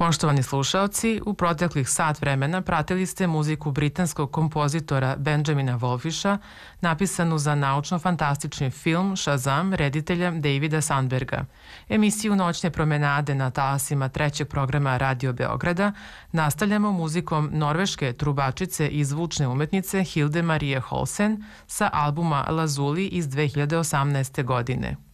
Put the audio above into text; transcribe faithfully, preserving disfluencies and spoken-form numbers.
Poštovani slušaoci, u proteklih sat vremena pratili ste muziku britanskog kompozitora Benjamina Wolfisha, napisanu za naučno-fantastični film Shazam reditelja Davida Sandberga. Emisiju Noćne promenade na talasima trećeg programa Radio Beograda nastavljamo muzikom norveške trubačice i zvučne umetnice Hilde Marie Holsen sa albuma Lazuli iz dve hiljade osamnaeste. godine.